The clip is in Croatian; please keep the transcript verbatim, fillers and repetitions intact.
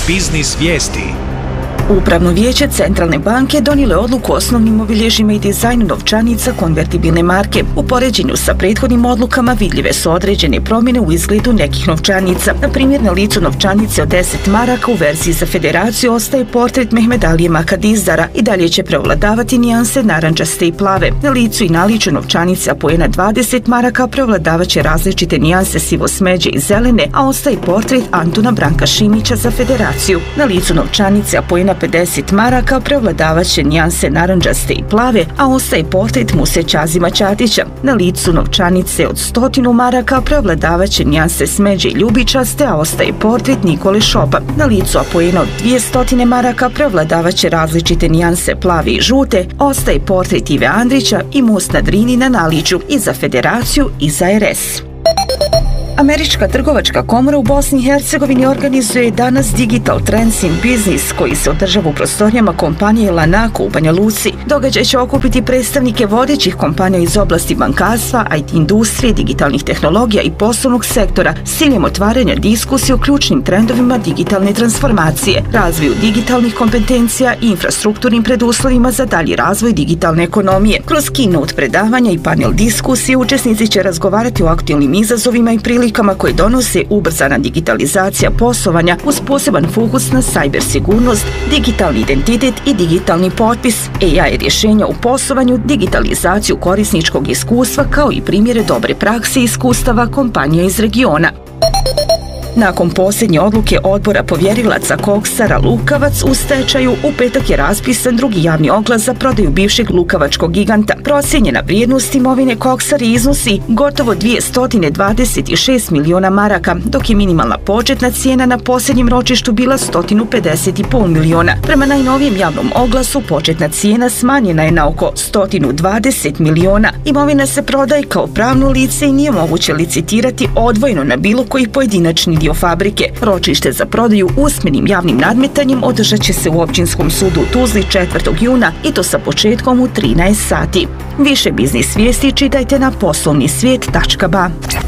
Biznis vijesti. Upravno vijeće Centralne banke donijelo je odluku o osnovnim obilježjima i dizajnu novčanica konvertibilne marke. U poređenju sa prethodnim odlukama vidljive su određene promjene u izgledu nekih novčanica. Na primjer, na licu novčanice od deset maraka u verziji za federaciju ostaje portret Mehmed Alije Makadizdara i dalje će prevladavati nijanse narančaste i plave. Na licu i naličju novčanice apoena dvadeset maraka prevladavat će različite nijanse sivo smeđe i zelene, a ostaje portret Antuna Branka Šimića za federaciju. Na licu novčanice apoena pedeset maraka prevladavat će nijanse narančaste i plave, a ostaje portret Muse Čazima Čatića. Na licu novčanice od stotinu maraka prevladavat će nijanse smeđe i ljubičaste, a ostaje portret Nikole Šopa. Na licu apoena od dvjesto maraka prevladavat će različite nijanse plave i žute, ostaje portret Ive Andrića i most na Drini na naličju i za federaciju i za er es. Američka trgovačka komora u Bosni i Hercegovini organizuje danas Digital Trends in Business koji se održava u prostorijama kompanije Lanako u Banja Luci. Događaj će okupiti predstavnike vodećih kompanija iz oblasti bankarstva, i te industrije, digitalnih tehnologija i poslovnog sektora s ciljem otvaranja diskusije o ključnim trendovima digitalne transformacije, razvoju digitalnih kompetencija i infrastrukturnim preduslovima za dalji razvoj digitalne ekonomije. Kroz keynote predavanja i panel diskusije učesnici će razgovarati o aktualnim izazovima i prilikama koje donose ubrzana digitalizacija poslovanja uz poseban fokus na cyber sigurnost, digitalni identitet i digitalni potpis, A I rješenja u poslovanju, digitalizaciju korisničkog iskustva kao i primjere dobre prakse i iskustava kompanija iz regiona. Nakon posljednje odluke odbora povjerilaca Koksara Lukavac u stečaju, u petak je raspisan drugi javni oglas za prodaju bivšeg lukavačkog giganta. Procijenjena vrijednost imovine Koksari iznosi gotovo dvjesto dvadeset šest miliona maraka, dok je minimalna početna cijena na posljednjem ročištu bila sto pedeset i pet miliona. Prema najnovijem javnom oglasu početna cijena smanjena je na oko sto dvadeset miliona. Imovina se prodaje kao pravno lice i nije moguće licitirati odvojeno na bilo koji pojedinačni dio fabrike. Ročište za prodaju usmenim javnim nadmetanjem održat će se u Općinskom sudu u Tuzli četvrtog juna i to sa početkom u trinaest sati. Više biznis vijesti čitajte na poslovni svijet tačka ba.